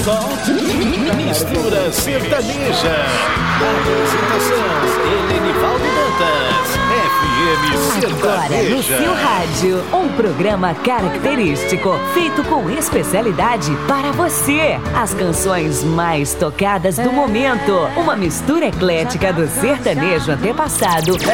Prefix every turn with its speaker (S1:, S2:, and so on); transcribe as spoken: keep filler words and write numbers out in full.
S1: Sol, mistura sertaneja. Apresentação, Helenivaldo Dantas, F M
S2: Agora
S1: Sertaneja.
S2: no seu rádio, um programa característico, feito com especialidade para você. As canções mais tocadas do momento, uma mistura eclética do sertanejo antepassado